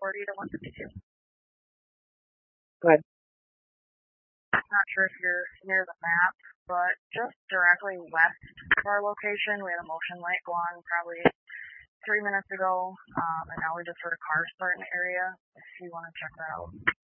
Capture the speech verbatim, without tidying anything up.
forty to one fifty-two. Go ahead. Not sure if you're near the map, but just directly west of our location, we had a motion light go on probably three minutes ago, um, and now we just heard a car start in the area, if you want to check that out.